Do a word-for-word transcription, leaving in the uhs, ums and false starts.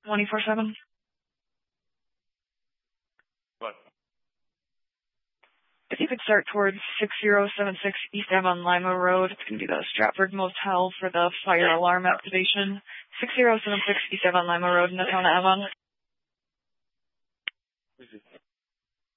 twenty-four seven. What? If you could start towards six zero seven six East Avon Lima Road, it's going to be the Stratford Motel for the fire alarm activation. six zero seven six East Avon Lima Road, Natona, Avon.